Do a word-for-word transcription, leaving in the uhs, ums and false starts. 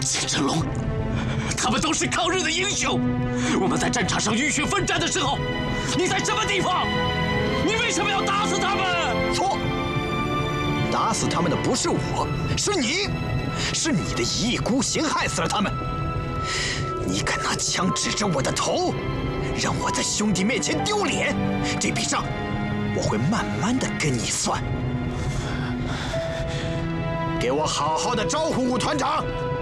季真龙，他们都是抗日的英雄。我们在战场上浴血奋战的时候，你在什么地方？你为什么要打死他们？ 错，打死他们的不是我，是你，是你的一意孤行害死了他们。你敢拿枪指着我的头，让我在兄弟面前丢脸，这笔账我会慢慢的跟你算。给我好好的招呼武团长。